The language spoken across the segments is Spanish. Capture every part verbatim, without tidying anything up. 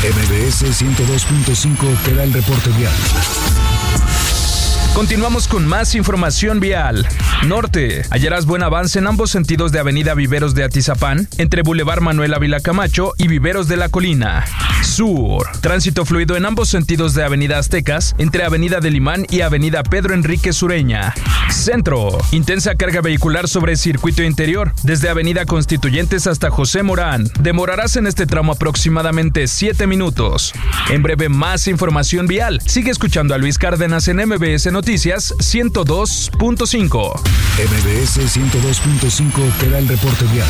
M B S ciento dos punto cinco te da el reporte vial. Continuamos con más información vial. Norte. Hallarás buen avance en ambos sentidos de Avenida Viveros de Atizapán, entre Boulevard Manuel Ávila Camacho y Viveros de la Colina. Sur. Tránsito fluido en ambos sentidos de Avenida Aztecas, entre Avenida del Imán y Avenida Pedro Enrique Sureña. Centro. Intensa carga vehicular sobre circuito interior, desde Avenida Constituyentes hasta José Morán. Demorarás en este tramo aproximadamente siete minutos. En breve, más información vial. Sigue escuchando a Luis Cárdenas en M B S Noticias ciento dos punto cinco. M B S ciento dos punto cinco te da el reporte vial.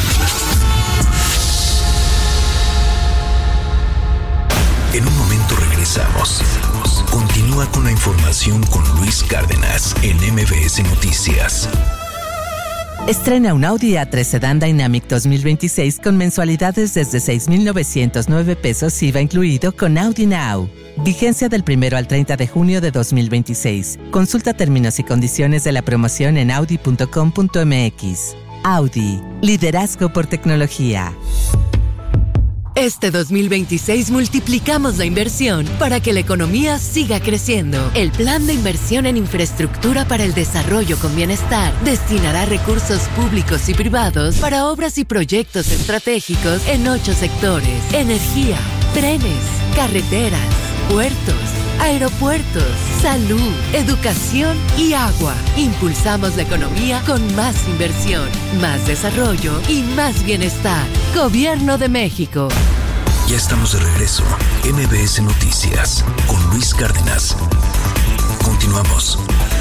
En un momento regresamos. Continúa con la información con Luis Cárdenas en M B S Noticias. Estrena un Audi A tres Sedan Dynamic dos mil veintiséis con mensualidades desde seis mil novecientos nueve pesos I V A incluido con Audi Now. Vigencia del primero al treinta de junio de dos mil veintiséis. Consulta términos y condiciones de la promoción en audi punto com punto m x. Audi, liderazgo por tecnología. Este dos mil veintiséis multiplicamos la inversión para que la economía siga creciendo. El Plan de Inversión en Infraestructura para el Desarrollo con Bienestar destinará recursos públicos y privados para obras y proyectos estratégicos en ocho sectores: energía, trenes, carreteras, puertos, aeropuertos, salud, educación y agua. Impulsamos la economía con más inversión, más desarrollo y más bienestar. Gobierno de México. Ya estamos de regreso. M B S Noticias con Luis Cárdenas. Continuamos.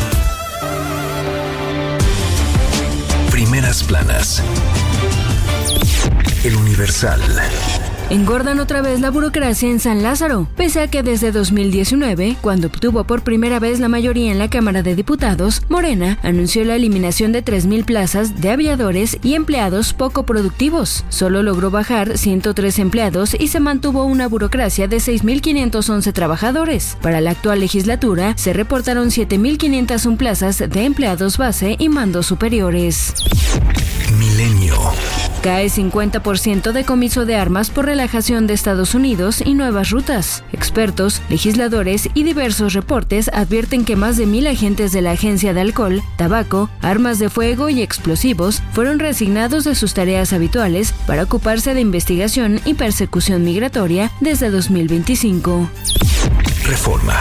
Primeras planas. El Universal. Engordan otra vez la burocracia en San Lázaro, pese a que desde dos mil diecinueve, cuando obtuvo por primera vez la mayoría en la Cámara de Diputados, Morena anunció la eliminación de tres mil plazas de aviadores y empleados poco productivos. Solo logró bajar ciento tres empleados y se mantuvo una burocracia de seis mil quinientos once trabajadores. Para la actual legislatura, se reportaron siete mil quinientas una plazas de empleados base y mandos superiores. Milenio. Cae cincuenta por ciento decomiso de armas por relajación de Estados Unidos y nuevas rutas. Expertos, legisladores y diversos reportes advierten que más de mil agentes de la Agencia de Alcohol, Tabaco, Armas de Fuego y Explosivos fueron reasignados de sus tareas habituales para ocuparse de investigación y persecución migratoria desde dos mil veinticinco. Reforma.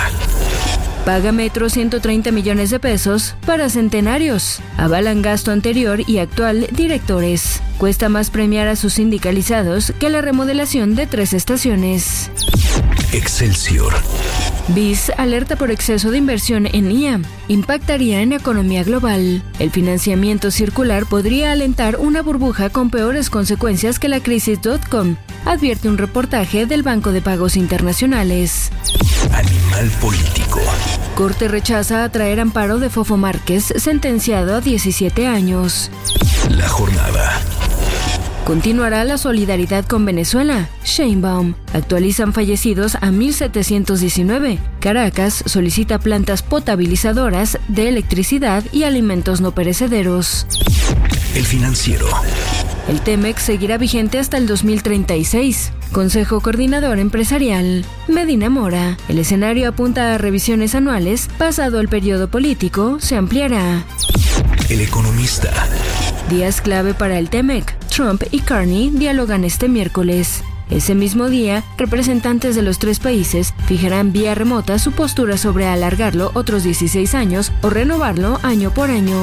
Paga Metro ciento treinta millones de pesos para centenarios. Avalan gasto anterior y actual directores. Cuesta más premiar a sus sindicalizados que la remodelación de tres estaciones. Excelsior. B I S alerta por exceso de inversión en I A. Impactaría en la economía global. El financiamiento circular podría alentar una burbuja con peores consecuencias que la crisis .com, advierte un reportaje del Banco de Pagos Internacionales. Animal político. Corte rechaza atraer amparo de Fofo Márquez, sentenciado a diecisiete años. La jornada. Continuará la solidaridad con Venezuela. Sheinbaum. Actualizan fallecidos a mil setecientos diecinueve. Caracas solicita plantas potabilizadoras de electricidad y alimentos no perecederos. El Financiero. El T-MEC seguirá vigente hasta el dos mil treinta y seis. Consejo Coordinador Empresarial. Medina Mora. El escenario apunta a revisiones anuales. Pasado el periodo político, se ampliará. El Economista. Días clave para el T-MEC. Trump y Carney dialogan este miércoles. Ese mismo día, representantes de los tres países fijarán vía remota su postura sobre alargarlo otros dieciséis años o renovarlo año por año.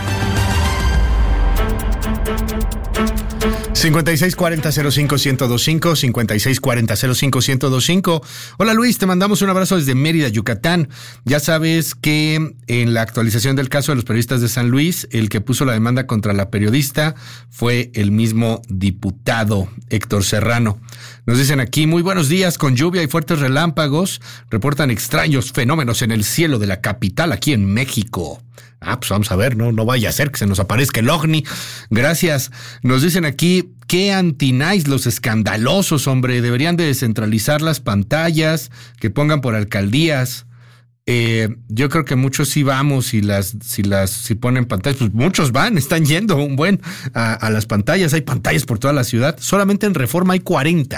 cincuenta y seis cuarenta cero cinco ciento veinticinco, cincuenta y seis cuarenta cero cinco ciento veinticinco. Hola Luis, te mandamos un abrazo desde Mérida, Yucatán. Ya sabes que en la actualización del caso de los periodistas de San Luis, el que puso la demanda contra la periodista fue el mismo diputado Héctor Serrano. Nos dicen aquí, muy buenos días, con lluvia y fuertes relámpagos, reportan extraños fenómenos en el cielo de la capital aquí en México. Ah, pues vamos a ver, no, no vaya a ser que se nos aparezca el ovni. Gracias. Nos dicen aquí, qué anti-nice los escandalosos, hombre. Deberían de descentralizar las pantallas, que pongan por alcaldías. Eh, yo creo que muchos sí vamos y las, si las, si ponen pantallas, pues muchos van, están yendo un buen a, a las pantallas. Hay pantallas por toda la ciudad. Solamente en Reforma hay cuarenta.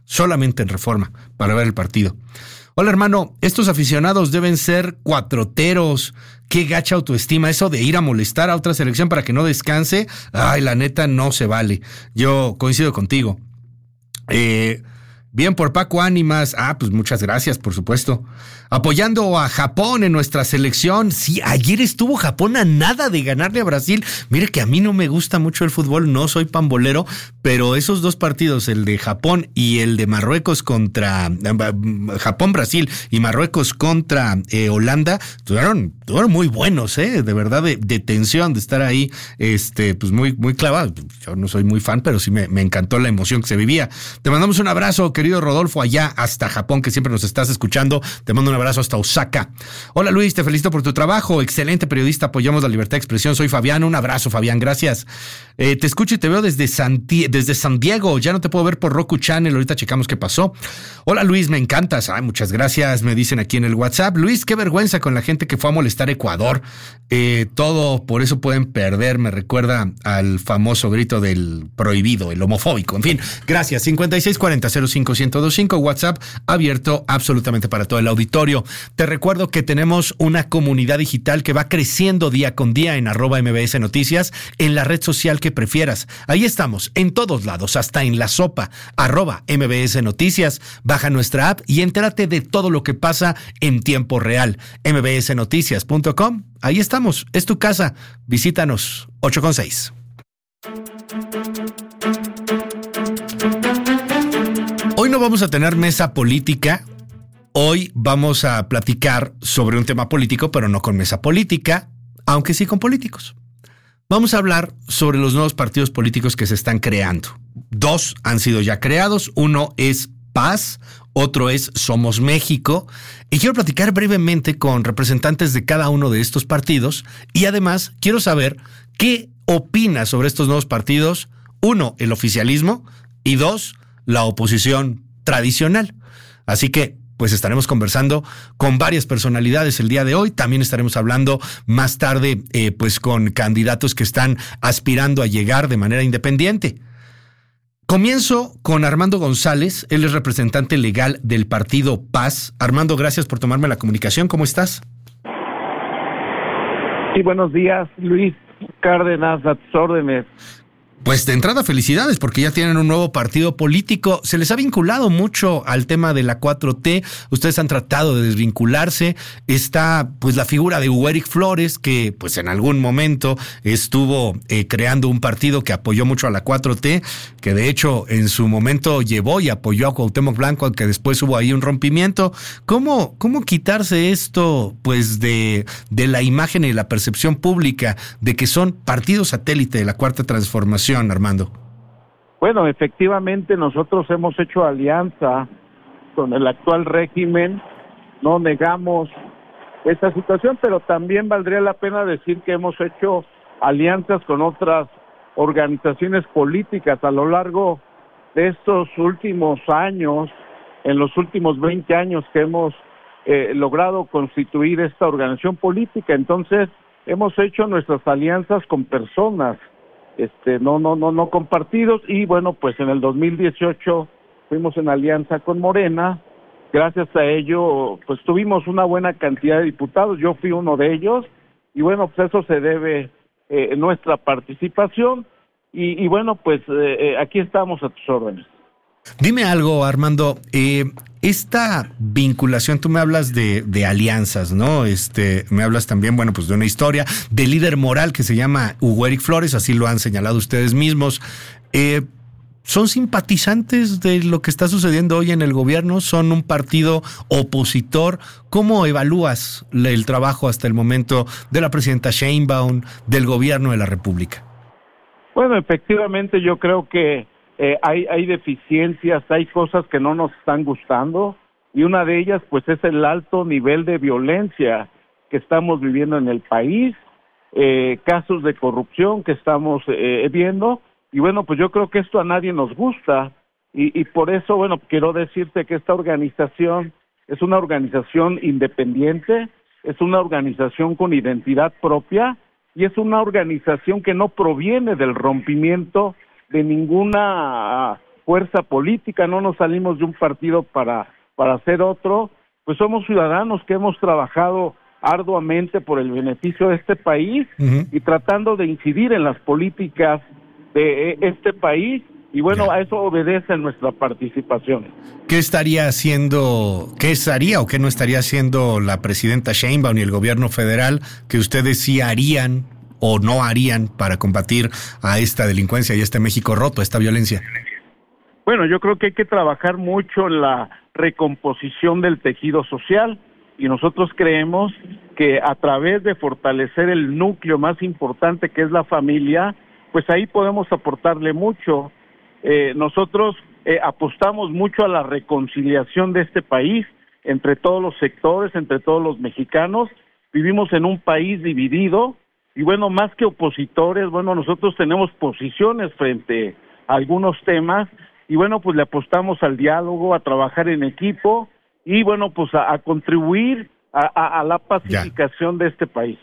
solamente en Reforma, para ver el partido. Hola, hermano, estos aficionados deben ser cuatroteros. Qué gacha autoestima, eso de ir a molestar a otra selección para que no descanse. Ay, la neta, no se vale. Yo coincido contigo. Eh... Bien por Paco Ánimas. Ah, pues muchas gracias, por supuesto. Apoyando a Japón en nuestra selección. Sí, ayer estuvo Japón a nada de ganarle a Brasil. Mire que a mí no me gusta mucho el fútbol, no soy pambolero, pero esos dos partidos, el de Japón y el de Marruecos contra Japón-Brasil y Marruecos contra eh, Holanda, estuvieron, estuvieron muy buenos, eh, de verdad, de, de tensión, de estar ahí, este, pues muy, muy clavado. Yo no soy muy fan, pero sí me, me encantó la emoción que se vivía. Te mandamos un abrazo, que querido Rodolfo, allá hasta Japón, que siempre nos estás escuchando. Te mando un abrazo hasta Osaka. Hola Luis, te felicito por tu trabajo. Excelente periodista, apoyamos la libertad de expresión. Soy Fabián, un abrazo Fabián, gracias. Eh, te escucho y te veo desde San, desde San Diego. Ya no te puedo ver por Roku Channel, ahorita checamos qué pasó. Hola Luis, me encantas. Ay, muchas gracias, me dicen aquí en el WhatsApp. Luis, qué vergüenza con la gente que fue a molestar a Ecuador. Eh, todo, por eso pueden perder. Me recuerda al famoso grito del prohibido, el homofóbico. En fin, gracias. cincuenta y seis cuarenta cero cinco ciento veinticinco, WhatsApp abierto absolutamente para todo el auditorio. Te recuerdo que tenemos una comunidad digital que va creciendo día con día en arroba M B S Noticias, en la red social que prefieras. Ahí estamos, en todos lados, hasta en la sopa, arroba M B S Noticias. Baja nuestra app y entérate de todo lo que pasa en tiempo real. m b s noticias punto com. Ahí estamos, es tu casa. Visítanos. ocho con seis. Hoy no vamos a tener mesa política. Hoy vamos a platicar sobre un tema político, pero no con mesa política, aunque sí con políticos. Vamos a hablar sobre los nuevos partidos políticos que se están creando. Dos han sido ya creados. Uno es Paz, otro es Somos México. Y quiero platicar brevemente con representantes de cada uno de estos partidos. Y además quiero saber qué opina sobre estos nuevos partidos. Uno, el oficialismo. Y dos, la oposición tradicional. Así que, pues estaremos conversando con varias personalidades el día de hoy. También estaremos hablando más tarde, eh, pues con candidatos que están aspirando a llegar de manera independiente. Comienzo con Armando González. Él es representante legal del partido Paz. Armando, gracias por tomarme la comunicación. ¿Cómo estás? Sí, buenos días, Luis Cárdenas, a tus órdenes. Pues de entrada, felicidades, porque ya tienen un nuevo partido político. Se les ha vinculado mucho al tema de la cuatro T. Ustedes han tratado de desvincularse. Está pues la figura de Hugo Eric Flores, que pues en algún momento estuvo eh, creando un partido que apoyó mucho a la cuatro T, que de hecho en su momento llevó y apoyó a Cuauhtémoc Blanco, aunque después hubo ahí un rompimiento. ¿Cómo, cómo quitarse esto pues de, de la imagen y la percepción pública de que son partidos satélite de la Cuarta Transformación, Armando? Bueno, efectivamente nosotros hemos hecho alianza con el actual régimen, no negamos esta situación, pero también valdría la pena decir que hemos hecho alianzas con otras organizaciones políticas a lo largo de estos últimos años, en los últimos veinte años que hemos eh, logrado constituir esta organización política. Entonces hemos hecho nuestras alianzas con personas, este no no no no con partidos. Y bueno, pues en el dos mil dieciocho fuimos en alianza con Morena. Gracias a ello pues tuvimos una buena cantidad de diputados, yo fui uno de ellos, y bueno, pues eso se debe eh, nuestra participación, y, y bueno, pues eh, eh, aquí estamos a tus órdenes. Dime algo, Armando, eh, esta vinculación, tú me hablas de, de alianzas, ¿no? Este, me hablas también, bueno, pues de una historia de líder moral que se llama Hugo Eric Flores, así lo han señalado ustedes mismos. Eh, ¿Son simpatizantes de lo que está sucediendo hoy en el gobierno? ¿Son un partido opositor? ¿Cómo evalúas el trabajo hasta el momento de la presidenta Sheinbaum, del gobierno de la República? Bueno, efectivamente yo creo que Eh, hay, hay deficiencias, hay cosas que no nos están gustando, y una de ellas pues es el alto nivel de violencia que estamos viviendo en el país, eh, casos de corrupción que estamos eh, viendo, y bueno, pues yo creo que esto a nadie nos gusta, y, y por eso, bueno, quiero decirte que esta organización es una organización independiente, es una organización con identidad propia, y es una organización que no proviene del rompimiento de ninguna fuerza política, no nos salimos de un partido para, para hacer otro, pues somos ciudadanos que hemos trabajado arduamente por el beneficio de este país uh-huh. y tratando de incidir en las políticas de este país, y bueno, yeah. a eso obedece nuestra participación. ¿Qué estaría haciendo, qué estaría o qué no estaría haciendo la presidenta Sheinbaum y el gobierno federal que ustedes sí harían o no harían para combatir a esta delincuencia y a este México roto, a esta violencia? Bueno, yo creo que hay que trabajar mucho en la recomposición del tejido social, y nosotros creemos que a través de fortalecer el núcleo más importante, que es la familia, pues ahí podemos aportarle mucho. Eh, nosotros eh, apostamos mucho a la reconciliación de este país entre todos los sectores, entre todos los mexicanos. Vivimos en un país dividido y bueno, más que opositores, bueno, nosotros tenemos posiciones frente a algunos temas y bueno, pues le apostamos al diálogo, a trabajar en equipo y bueno, pues a, a contribuir a, a, a la pacificación ya. de este país.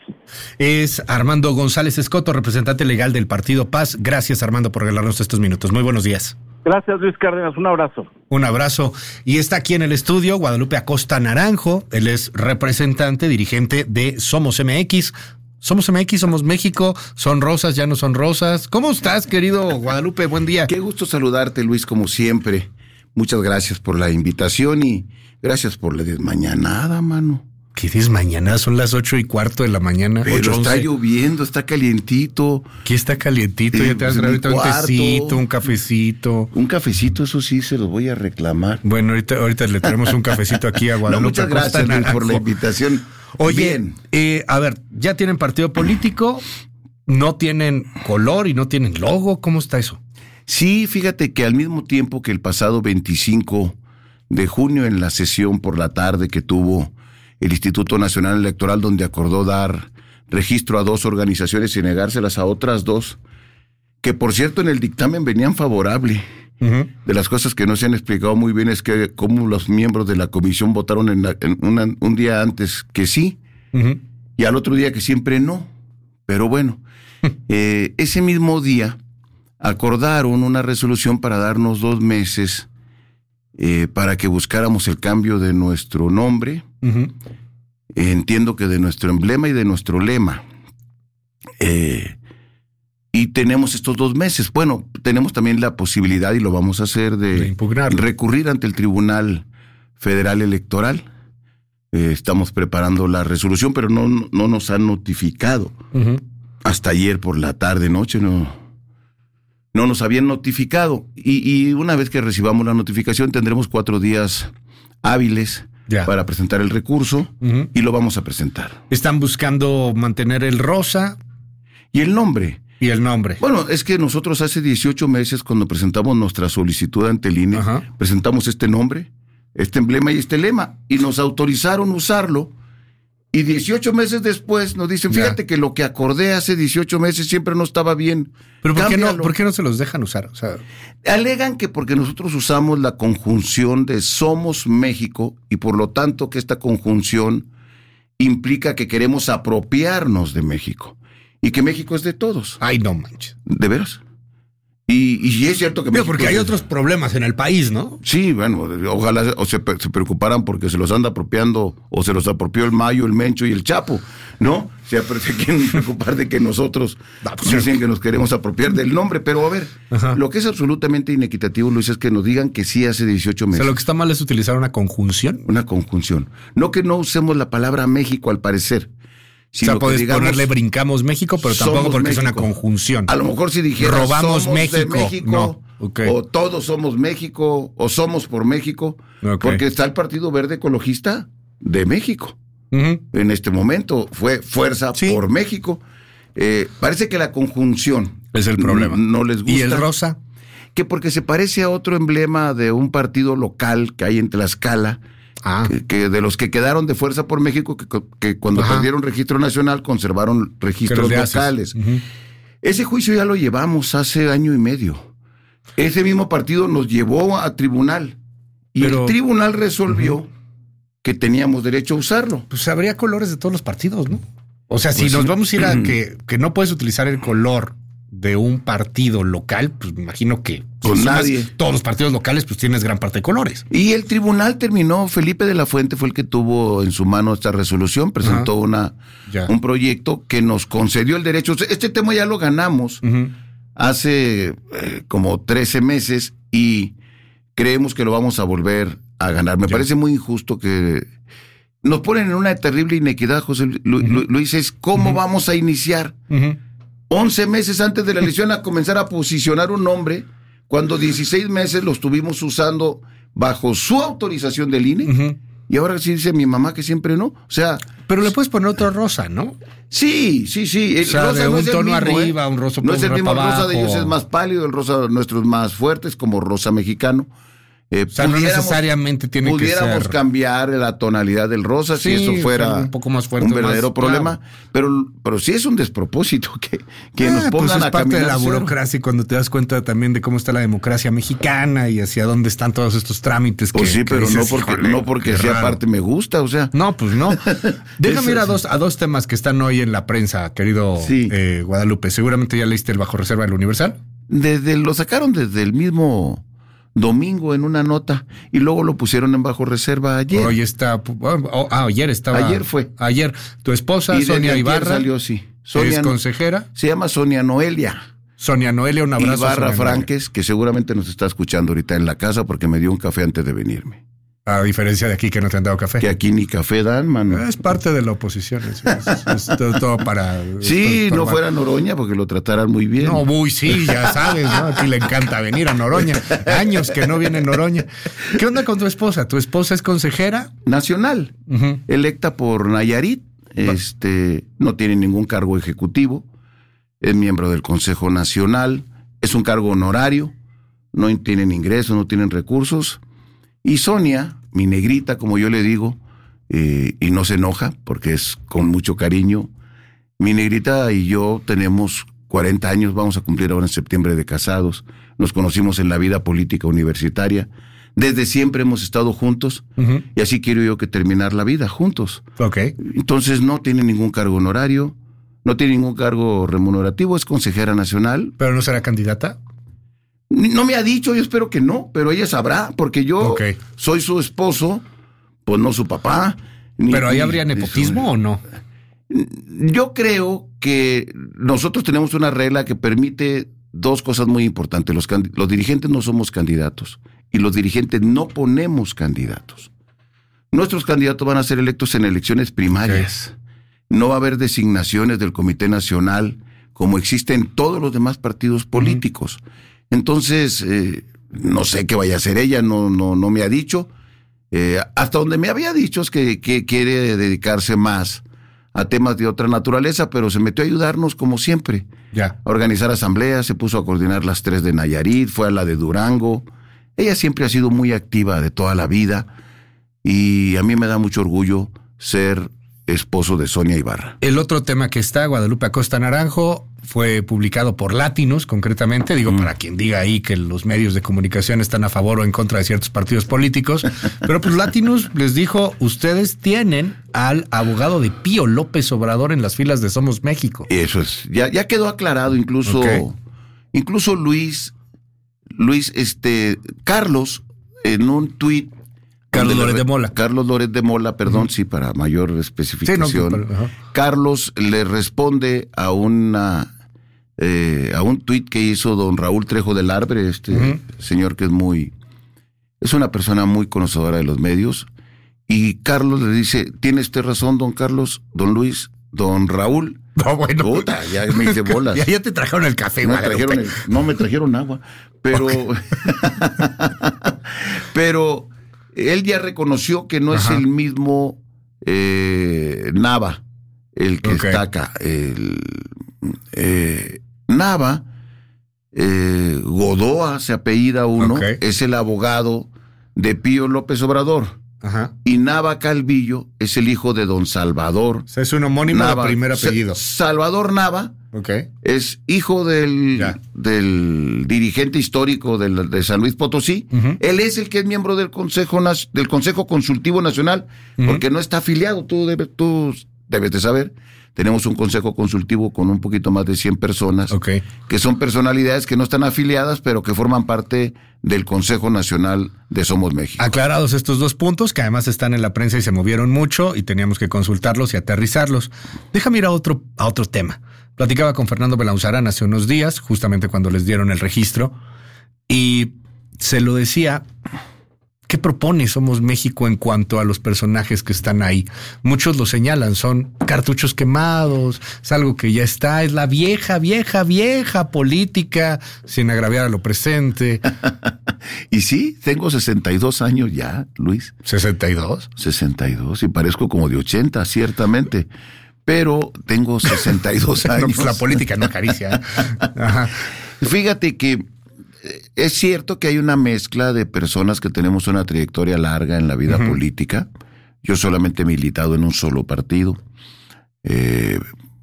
Es Armando González Escoto, representante legal del Partido Paz. Gracias, Armando, por regalarnos estos minutos. Muy buenos días. Gracias, Luis Cárdenas. Un abrazo. Un abrazo. Y está aquí en el estudio Guadalupe Acosta Naranjo. Él es representante, dirigente de Somos M X. Somos M X, somos México, son rosas, ya no son rosas. ¿Cómo estás, querido Guadalupe? Buen día. Qué gusto saludarte, Luis, como siempre. Muchas gracias por la invitación y gracias por la desmañanada, mano. ¿Qué desmañanada? Son las ocho y cuarto de la mañana. Pero ocho, está once. Lloviendo, está calientito. ¿Qué está calientito? Eh, ya te vas a traer un tecito, un cafecito. Un cafecito, eso sí, se los voy a reclamar. Bueno, ahorita, ahorita le traemos un cafecito aquí a Guadalupe. No, muchas gracias, Luis, por la invitación. Oye, Bien. Eh, a ver, ya tienen partido político, no tienen color y no tienen logo. ¿Cómo está eso? Sí, fíjate que al mismo tiempo que el pasado veinticinco de junio, en la sesión por la tarde que tuvo el Instituto Nacional Electoral, donde acordó dar registro a dos organizaciones y negárselas a otras dos, que por cierto en el dictamen venían favorable. Uh-huh. De las cosas que no se han explicado muy bien es que cómo los miembros de la comisión votaron en, la, en una, un día antes que sí, uh-huh. y al otro día que siempre no. Pero bueno, eh, ese mismo día acordaron una resolución para darnos dos meses eh, para que buscáramos el cambio de nuestro nombre, uh-huh. eh, entiendo que de nuestro emblema y de nuestro lema. Eh, y tenemos estos dos meses. Bueno, tenemos también la posibilidad, y lo vamos a hacer, de, de recurrir ante el Tribunal Federal Electoral. Eh, estamos preparando la resolución, pero no, no nos han notificado. Uh-huh. Hasta ayer por la tarde, noche, no, no nos habían notificado. Y, y una vez que recibamos la notificación, tendremos cuatro días hábiles ya. para presentar el recurso, uh-huh. y lo vamos a presentar. ¿Están buscando mantener el rosa? Y el nombre. Y el nombre. Bueno, es que nosotros hace dieciocho meses, cuando presentamos nuestra solicitud ante el I N E, Ajá. presentamos este nombre, este emblema y este lema, y nos autorizaron usarlo, y dieciocho meses después nos dicen, fíjate ya. que lo que acordé hace dieciocho meses siempre no estaba bien. ¿Pero por qué, no, por qué no se los dejan usar? O sea, alegan que porque nosotros usamos la conjunción de Somos México, y por lo tanto que esta conjunción implica que queremos apropiarnos de México. Y que México es de todos. Ay, no manches. ¿De veras? Y, y es cierto que México... Porque hay es... otros problemas en el país, ¿no? Sí, bueno, ojalá o se, se preocuparan porque se los anda apropiando, o se los apropió el Mayo, el Mencho y el Chapo, ¿no? Se, se quieren preocupar de que nosotros no, pues, dicen que nos queremos apropiar del nombre, pero a ver, Ajá. lo que es absolutamente inequitativo, Luis, es que nos digan que sí hace dieciocho meses. O sea, lo que está mal es utilizar una conjunción. Una conjunción. No que no usemos la palabra México, al parecer. Si o sea, puedes digamos, ponerle brincamos México, pero tampoco porque México. Es una conjunción. A lo mejor si dijera robamos somos México, de México no. okay. o todos somos México, o somos por México, okay. porque está el Partido Verde Ecologista de México. Uh-huh. En este momento fue Fuerza sí. por México. Eh, parece que la conjunción es el problema. No, no les gusta. ¿Y el rosa? Que porque se parece a otro emblema de un partido local que hay en Tlaxcala. Ah. Que, que de los que quedaron de Fuerza por México, que, que cuando Ajá. perdieron registro nacional conservaron registros locales. Uh-huh. Ese juicio ya lo llevamos hace año y medio. Ese mismo partido nos llevó a tribunal y Pero, el tribunal resolvió uh-huh. que teníamos derecho a usarlo. Pues habría colores de todos los partidos, ¿no? O sea, si pues nos sí. vamos a ir a que, que no puedes utilizar el color de un partido local, pues me imagino que con si nadie. sumas todos los partidos locales, pues tienes gran parte de colores. Y el tribunal terminó, Felipe de la Fuente fue el que tuvo en su mano esta resolución, presentó Ajá. una Ya. un proyecto que nos concedió el derecho. Este tema ya lo ganamos Uh-huh. hace eh, como trece meses y creemos que lo vamos a volver a ganar. Me Ya. parece muy injusto que nos ponen en una terrible inequidad, José Lu- Lu- Luis, es cómo Uh-huh. vamos a iniciar Uh-huh. once meses antes de la elección a comenzar a posicionar un nombre cuando dieciséis meses lo estuvimos usando bajo su autorización del I N E. Uh-huh. Y ahora sí dice mi mamá que siempre no. O sea, Pero le puedes poner otro rosa, ¿no? sí, sí, sí. El O sea, rosa de no un es el tono mismo, arriba, ¿eh? un rosa No es el por mismo, el para rosa de ellos abajo. es más pálido, el rosa nuestro es más fuerte, es como rosa mexicano. Eh, O sea, no necesariamente tiene que pudiéramos ser... cambiar la tonalidad del rosa Sí, si eso fuera un poco más fuerte, un verdadero más- problema, claro. pero pero sí es un despropósito que, que Ah, nos pongan pues es a parte de caminar la cero. burocracia y cuando te das cuenta también de cómo está la democracia mexicana y hacia dónde están todos estos trámites. Pues que, sí, que pero no dices, porque "Híjole, no porque qué sea raro". parte me gusta, o sea. No, pues no. Déjame Eso ir a sí. dos, a dos temas que están hoy en la prensa, querido Sí. eh, Guadalupe. Seguramente ya leíste el bajo reserva del Universal. Desde lo sacaron desde el mismo domingo en una nota y luego lo pusieron en bajo reserva ayer. Hoy está. oh, ah, ayer estaba. Ayer fue. Ayer. Tu esposa, y desde Sonia ayer Ibarra, salió, sí. es Sonia, consejera. se llama Sonia Noelia Sonia Noelia, un abrazo. Ibarra Sonia Franques, que seguramente nos está escuchando ahorita en la casa porque me dio un café antes de venirme. Noelia. A diferencia de aquí que no te han dado café. Que aquí ni café dan, mano. Es parte de la oposición. Es, es- es todo, todo para. Sí, es para- no fuera Noroña porque lo trataran muy bien. No, uy, sí, ya sabes, ¿no? Aquí le encanta venir a Noroña. Años que no viene Noroña. ¿Qué onda con tu esposa? ¿Tu esposa es consejera? Nacional, Ujú. electa por Nayarit, este, no tiene ningún cargo ejecutivo, es miembro del Consejo Nacional, es un cargo honorario, no tienen ingresos, no tienen recursos. Y Sonia, mi negrita, como yo le digo, eh, y no se enoja porque es con mucho cariño, mi negrita y yo tenemos cuarenta años, vamos a cumplir ahora en septiembre de casados, nos conocimos en la vida política universitaria, desde siempre hemos estado juntos, Ujú. y así quiero yo que terminar la vida juntos. Ok. Entonces no tiene ningún cargo honorario, no tiene ningún cargo remunerativo, es consejera nacional. ¿Pero no será candidata? Ni- No me ha dicho, yo espero que no, pero ella sabrá, porque yo Ok. soy su esposo, pues no su papá. ni- ¿Pero ahí ni- habría nepotismo o no? Yo creo que nosotros tenemos una regla que permite dos cosas muy importantes. Los, candi- los dirigentes no somos candidatos y los dirigentes no ponemos candidatos. Nuestros candidatos van a ser electos en elecciones primarias. No va a haber designaciones del Comité Nacional como existe en todos los demás partidos políticos. Entonces, eh, no sé qué vaya a hacer ella, no, no, no me ha dicho. Eh, hasta donde me había dicho es que, que quiere dedicarse más a temas de otra naturaleza, pero se metió a ayudarnos como siempre. Ya. A organizar asambleas, se puso a coordinar las tres de Nayarit, fue a la de Durango. Ella siempre ha sido muy activa de toda la vida y a mí me da mucho orgullo ser esposo de Sonia Ibarra. El otro tema que está, Guadalupe Acosta Naranjo, fue publicado por Latinos, concretamente, digo, Mm. para quien diga ahí que los medios de comunicación están a favor o en contra de ciertos partidos políticos, pero pues Latinos les dijo, ustedes tienen al abogado de Pío López Obrador en las filas de Somos México. Eso es, ya, ya quedó aclarado, incluso, Ok. incluso Luis, Luis, este, Carlos, en un tuit. Carlos donde le Loret de re- Mola. Carlos Loret de Mola, perdón, sí, para mayor especificación. pero- ajá. Carlos le responde a una eh, a un tuit que hizo don Raúl Trejo del Arbre, este Ujú. señor que es muy, es una persona muy conocedora de los medios, y Carlos le dice, tiene usted razón, don Carlos, don Luis, don Raúl. No, bueno. Puta, ya me hice bolas. Ya, ya te trajeron el café, No me Guadalupe. trajeron el- no me trajeron agua, pero pero él ya reconoció que no Ajá. es el mismo eh, Nava el que Ok. está acá. El, eh, Nava, eh, Godoa se apellida uno, Ok. es el abogado de Pío López Obrador. Ajá. Y Nava Calvillo es el hijo de don Salvador O sea, es un homónimo Nava. de primer Sa- apellido. Salvador Nava Ok. es hijo del, Ya. del dirigente histórico del- de San Luis Potosí. Ujú. Él es el que es miembro del Consejo Nas- del Consejo Consultivo Nacional, Ujú. porque no está afiliado, tú debes, tú debes de saber. tenemos un consejo consultivo con un poquito más de cien personas, okay, que son personalidades que no están afiliadas, pero que forman parte del Consejo Nacional de Somos México. Aclarados estos dos puntos, que además están en la prensa y se movieron mucho, y teníamos que consultarlos y aterrizarlos. Déjame ir a otro, a otro tema. Platicaba con Fernando Belauzarán hace unos días, justamente cuando les dieron el registro, y se lo decía... ¿Qué propone Somos México en cuanto a los personajes que están ahí? Muchos lo señalan, son cartuchos quemados, es algo que ya está, es la vieja, vieja, vieja política, sin agraviar a lo presente. Y sí, tengo sesenta y dos años ya, Luis. ¿sesenta y dos? sesenta y dos, y parezco como de ochenta, ciertamente. Pero tengo sesenta y dos años. No, pues la política no acaricia. ¿eh? Ajá. Fíjate que es cierto que hay una mezcla de personas que tenemos una trayectoria larga en la vida uh-huh. política. Yo solamente he militado en un solo partido. Eh,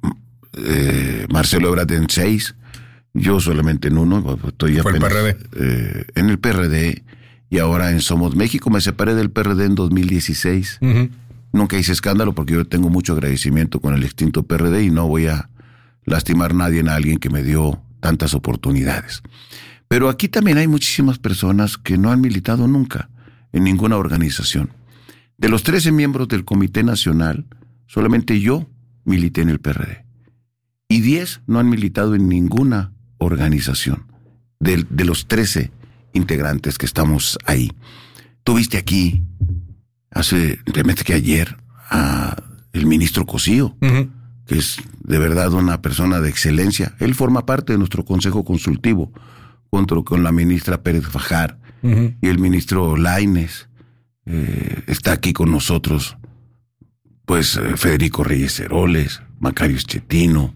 eh, Marcelo Ebrard en seis. Yo solamente en uno. Estoy Fue apenas, el P R D. Eh, en el P R D y ahora en Somos México. Me separé del P R D en dos mil dieciséis. Uh-huh. Nunca hice escándalo porque yo tengo mucho agradecimiento con el extinto P R D y no voy a lastimar a nadie a alguien que me dio tantas oportunidades. Pero aquí también hay muchísimas personas que no han militado nunca en ninguna organización. De los trece miembros del Comité Nacional, solamente yo milité en el P R D. Y diez no han militado en ninguna organización de, de los trece integrantes que estamos ahí. Tuviste aquí, hace, realmente que ayer, a el ministro Cosío, uh-huh. que es de verdad una persona de excelencia. Él forma parte de nuestro consejo consultivo, junto con la ministra Pérez Fajar uh-huh. y el ministro Lainez. Eh, está aquí con nosotros, pues, eh, Federico Reyes Heroles, Macario Schettino,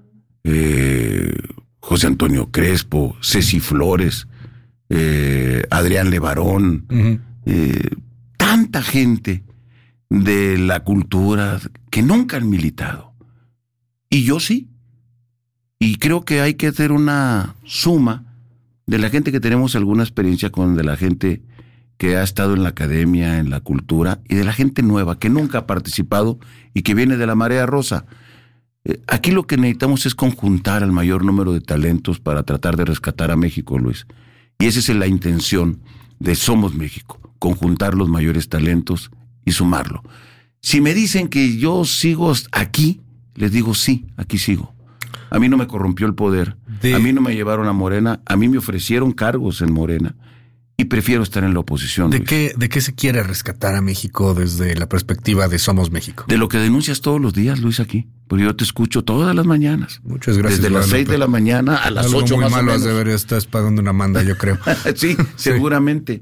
eh, José Antonio Crespo, Ceci Flores, eh, Adrián Levarón, uh-huh. eh, tanta gente de la cultura que nunca han militado. Y yo sí. Y creo que hay que hacer una suma de la gente que tenemos alguna experiencia con, de la gente que ha estado en la academia, en la cultura, y de la gente nueva que nunca ha participado y que viene de la marea rosa. Eh, aquí lo que necesitamos es conjuntar al mayor número de talentos para tratar de rescatar a México, Luis. Y esa es la intención de Somos México, conjuntar los mayores talentos y sumarlo. Si me dicen que yo sigo aquí, les digo sí, aquí sigo. A mí no me corrompió el poder, de... a mí no me llevaron a Morena, a mí me ofrecieron cargos en Morena y prefiero estar en la oposición. ¿De qué, ¿De qué se quiere rescatar a México desde la perspectiva de Somos México? De lo que denuncias todos los días, Luis, aquí, porque yo te escucho todas las mañanas. Muchas gracias. Desde las seis de la mañana a las ocho más o menos. Algo muy malo debería estar pagando una manda, yo creo. sí, sí, seguramente.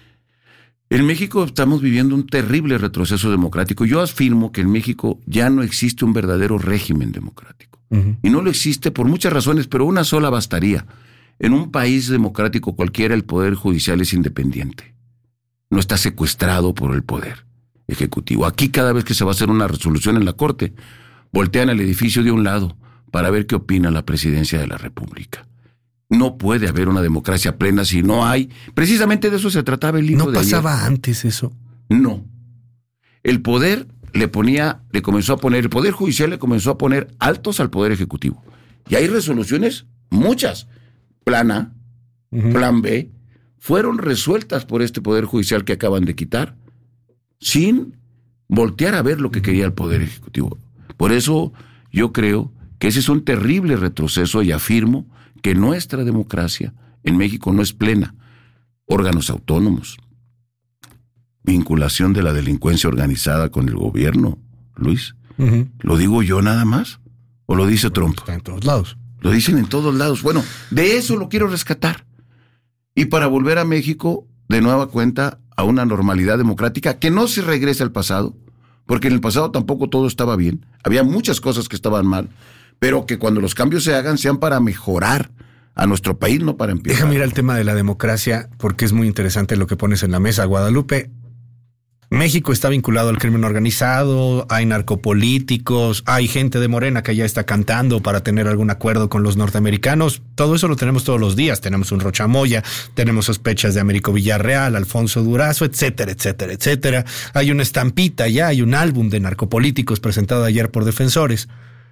En México estamos viviendo un terrible retroceso democrático. Yo afirmo que en México ya no existe un verdadero régimen democrático. Uh-huh. Y no lo existe por muchas razones, pero una sola bastaría. En un país democrático cualquiera el poder judicial es independiente. No está secuestrado por el poder ejecutivo. Aquí cada vez que se va a hacer una resolución en la Corte, voltean el edificio de un lado para ver qué opina la Presidencia de la República. No puede haber una democracia plena si no hay... Precisamente de eso se trataba el libro de ayer. ¿No pasaba antes eso? No. El poder le ponía, le comenzó a poner, el Poder Judicial le comenzó a poner altos al Poder Ejecutivo. Y hay resoluciones, muchas, plan A, uh-huh. plan B, fueron resueltas por este Poder Judicial que acaban de quitar, sin voltear a ver lo que quería el Poder Ejecutivo. Por eso yo creo que ese es un terrible retroceso y afirmo que nuestra democracia en México no es plena. Órganos autónomos, vinculación de la delincuencia organizada con el gobierno, Luis. Uh-huh. ¿Lo digo yo nada más? ¿O lo dice Trump? Está en todos lados. Lo dicen en todos lados. Bueno, de eso lo quiero rescatar. Y para volver a México, de nueva cuenta, a una normalidad democrática que no se regrese al pasado, porque en el pasado tampoco todo estaba bien. Había muchas cosas que estaban mal, pero que cuando los cambios se hagan sean para mejorar a nuestro país, no para empeorar. Déjame ir al tema de la democracia, porque es muy interesante lo que pones en la mesa, Guadalupe. México está vinculado al crimen organizado, hay narcopolíticos, hay gente de Morena que ya está cantando para tener algún acuerdo con los norteamericanos. Todo eso lo tenemos todos los días. Tenemos un Rocha Moya, tenemos sospechas de Américo Villarreal, Alfonso Durazo, etcétera, etcétera, etcétera. Hay una estampita ya, hay un álbum de narcopolíticos presentado ayer por defensores.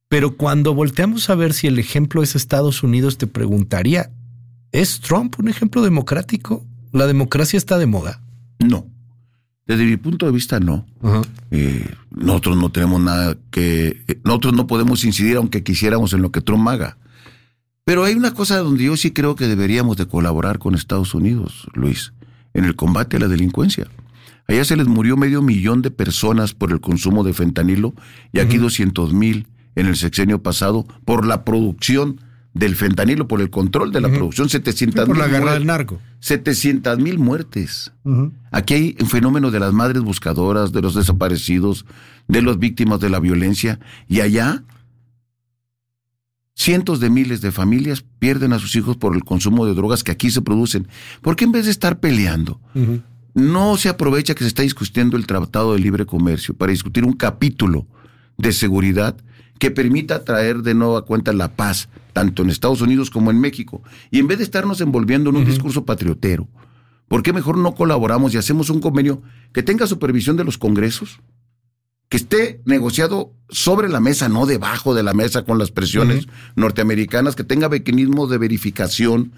Pero cuando volteamos a ver si el ejemplo es Estados Unidos, te preguntaría, ¿es Trump un ejemplo democrático? ¿La democracia está de moda? No. Desde mi punto de vista, no. Uh-huh. Eh, nosotros no tenemos nada que... Eh, nosotros no podemos incidir, aunque quisiéramos, en lo que Trump haga. Pero hay una cosa donde yo sí creo que deberíamos de colaborar con Estados Unidos, Luis, en el combate a la delincuencia. Allá se les murió medio millón de personas por el consumo de fentanilo y aquí uh-huh. doscientos mil en el sexenio pasado por la producción del fentanilo, por el control de la uh-huh. producción, setecientas mil por la guerra del narco. setecientas mil muertes. Uh-huh. Aquí hay un fenómeno de las madres buscadoras, de los desaparecidos, de las víctimas de la violencia, y allá cientos de miles de familias pierden a sus hijos por el consumo de drogas que aquí se producen. ¿Por qué en vez de estar peleando, uh-huh. no se aprovecha que se está discutiendo el Tratado de Libre Comercio para discutir un capítulo de seguridad que permita traer de nueva cuenta la paz, tanto en Estados Unidos como en México? Y en vez de estarnos envolviendo en un uh-huh. discurso patriotero, ¿por qué mejor no colaboramos y hacemos un convenio que tenga supervisión de los congresos? Que esté negociado sobre la mesa, no debajo de la mesa con las presiones uh-huh. norteamericanas, que tenga mecanismos de verificación,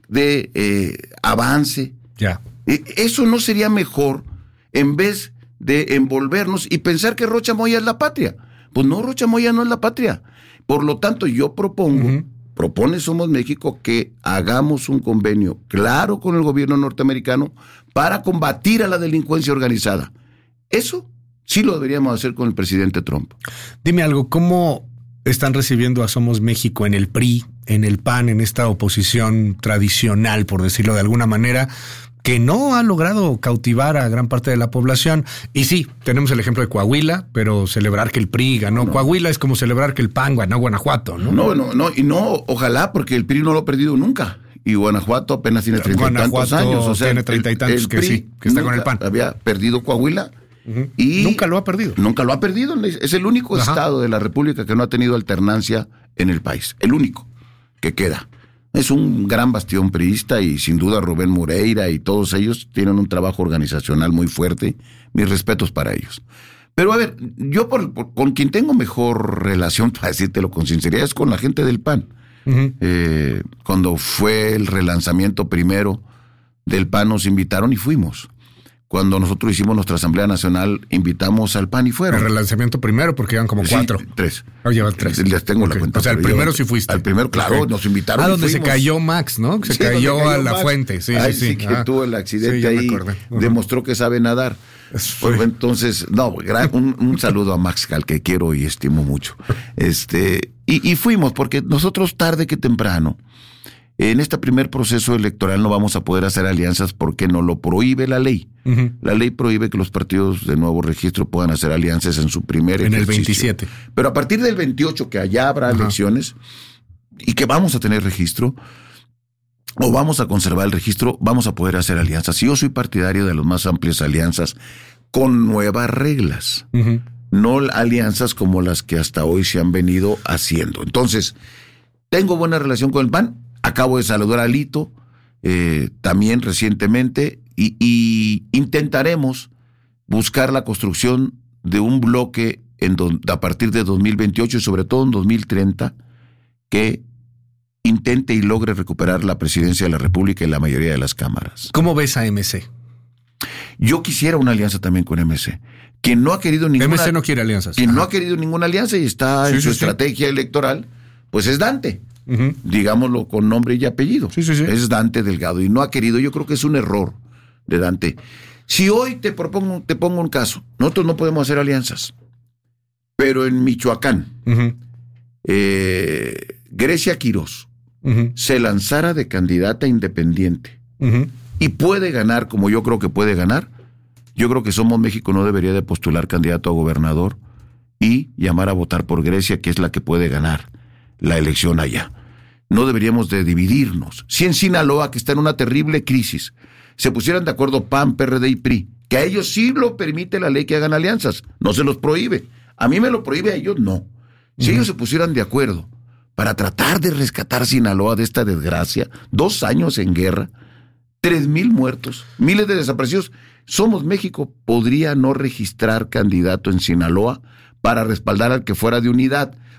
de eh, avance. Ya. Yeah. ¿Eso no sería mejor en vez de envolvernos y pensar que Rocha Moya es la patria? Pues no, Rocha Moya no es la patria. Por lo tanto, yo propongo, uh-huh. propone Somos México, que hagamos un convenio claro con el gobierno norteamericano para combatir a la delincuencia organizada. Eso sí lo deberíamos hacer con el presidente Trump. Dime algo, ¿cómo están recibiendo a Somos México en el P R I, en el P A N, en esta oposición tradicional, por decirlo de alguna manera, que no ha logrado cautivar a gran parte de la población? Y sí, tenemos el ejemplo de Coahuila, pero celebrar que el P R I ganó no. Coahuila es como celebrar que el P A N ganó Guanajuato, ¿no? No, no, no, y no, ojalá, porque el P R I no lo ha perdido nunca. Y Guanajuato apenas tiene treinta y tantos años. O sea, tiene treinta y tantos que sí, que está con el P A N. Había perdido Coahuila. Uh-huh. Y nunca lo ha perdido. Nunca lo ha perdido. Es el único Ajá. estado de la República que no ha tenido alternancia en el país. El único que queda. Es un gran bastión priista y sin duda Rubén Moreira y todos ellos tienen un trabajo organizacional muy fuerte. Mis respetos para ellos. Pero a ver, yo por, por, con quien tengo mejor relación, para decírtelo con sinceridad, es con la gente del P A N. Uh-huh. Eh, cuando fue el relanzamiento primero del P A N nos invitaron y fuimos. Cuando nosotros hicimos nuestra Asamblea Nacional, invitamos al P A N y fueron. El relanzamiento primero, porque iban como cuatro. Sí, tres. Oh, llevan tres. Les tengo okay. la cuenta. O sea, el primero sí fuiste. Al primero, claro, okay. nos invitaron. Ah, y donde fuimos. Se cayó Max, ¿no? Se sí, cayó, cayó a la Max. Fuente. Sí, Ay, sí, sí. sí, que ah. tuvo el accidente sí, ahí. Uh-huh. Demostró que sabe nadar. Pues, entonces, no, un, un saludo a Max, al que quiero y estimo mucho. Este, y, y fuimos, porque nosotros tarde que temprano, en este primer proceso electoral no vamos a poder hacer alianzas porque nos lo prohíbe la ley. Uh-huh. La ley prohíbe que los partidos de nuevo registro puedan hacer alianzas en su primer en ejercicio. el veintisiete. Pero a partir del veintiocho, que allá habrá uh-huh. elecciones y que vamos a tener registro, o vamos a conservar el registro, vamos a poder hacer alianzas. Y yo soy partidario de las más amplias alianzas con nuevas reglas. Uh-huh. No alianzas como las que hasta hoy se han venido haciendo. Entonces, tengo buena relación con el P A N. Acabo de saludar a Alito, eh, también recientemente, y, y intentaremos buscar la construcción de un bloque en don, a partir de dos mil veintiocho y sobre todo en dos mil treinta, que intente y logre recuperar la presidencia de la República y la mayoría de las cámaras. ¿Cómo ves a M C? Yo quisiera una alianza también con M C. Quien no ha querido ninguna... M C no quiere alianzas. Quien Ajá. no ha querido ninguna alianza y está sí, en su sí, estrategia sí. electoral, pues es Dante. Uh-huh. Digámoslo con nombre y apellido. Sí, sí, sí. Es Dante Delgado y no ha querido. Yo creo que es un error de Dante. Si hoy te propongo, te pongo un caso, nosotros no podemos hacer alianzas, pero en Michoacán, uh-huh. eh, Grecia Quirós uh-huh. se lanzara de candidata independiente uh-huh. y puede ganar como yo creo que puede ganar, yo creo que Somos México no debería de postular candidato a gobernador y llamar a votar por Grecia, que es la que puede ganar la elección allá. No deberíamos de dividirnos. Si en Sinaloa, que está en una terrible crisis, se pusieran de acuerdo P A N, P R D y P R I, que a ellos sí lo permite la ley que hagan alianzas, no se los prohíbe. A mí me lo prohíbe, a ellos no. Si uh-huh. ellos se pusieran de acuerdo para tratar de rescatar Sinaloa de esta desgracia, dos años en guerra, tres mil muertos, miles de desaparecidos, Somos México podría no registrar candidato en Sinaloa para respaldar al que fuera de unidad.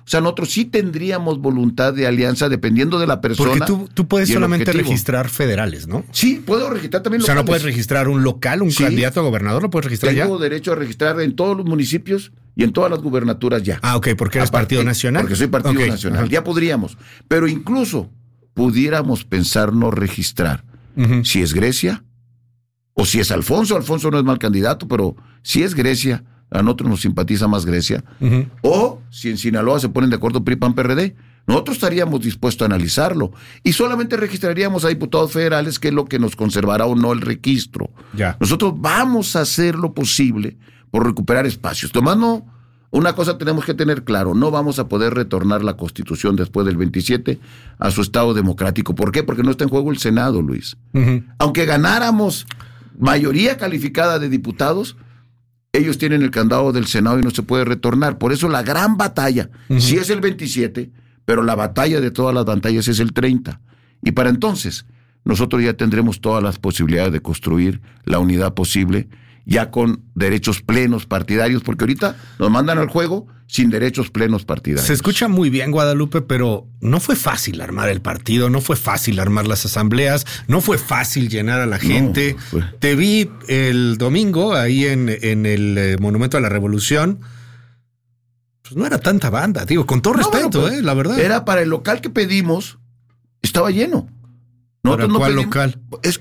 O sea, nosotros sí tendríamos voluntad de alianza dependiendo de la persona. Porque tú, tú puedes solamente registrar federales, ¿no? Sí, puedo registrar también locales. O sea, no puedes registrar un local, un sí. candidato a gobernador, ¿lo puedes registrar Tengo ya? Tengo derecho a registrar en todos los municipios y en todas las gubernaturas ya. Ah, ok, porque eres Aparte, partido nacional. Porque soy partido okay. nacional. Ya podríamos. Pero incluso pudiéramos pensar no registrar. Uh-huh. Si es Grecia, o si es Alfonso. Alfonso no es mal candidato, pero si es Grecia, a nosotros nos simpatiza más Grecia. Uh-huh. O si en Sinaloa se ponen de acuerdo P R I, P A N, P R D, nosotros estaríamos dispuestos a analizarlo. Y solamente registraríamos a diputados federales, que es lo que nos conservará o no el registro. Ya. Nosotros vamos a hacer lo posible por recuperar espacios. Tomás, no, una cosa tenemos que tener claro, no vamos a poder retornar la Constitución después del veintisiete a su estado democrático. ¿Por qué? Porque no está en juego el Senado, Luis. Uh-huh. Aunque ganáramos mayoría calificada de diputados, ellos tienen el candado del Senado y no se puede retornar. Por eso la gran batalla, uh-huh. sí es el veintisiete, pero la batalla de todas las batallas es el treinta. Y para entonces, nosotros ya tendremos todas las posibilidades de construir la unidad posible, ya con derechos plenos partidarios, porque ahorita nos mandan al juego sin derechos plenos partidarios. Se escucha muy bien, Guadalupe, pero no fue fácil armar el partido, no fue fácil armar las asambleas, no fue fácil llenar a la gente. No, Te vi el domingo ahí en, en el eh, Monumento a la Revolución. Pues no era tanta banda, digo, con todo no, respeto, bueno, pues, eh, la verdad. Era para el local que pedimos, estaba lleno. ¿Para no cuál pedimos, local? Es